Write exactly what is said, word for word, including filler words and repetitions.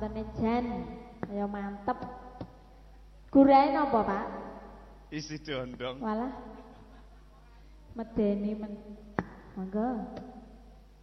rasane jan kaya mantep. Gurahe napa, Pak? Isi dondong. Walah. Medeni men. Monggo.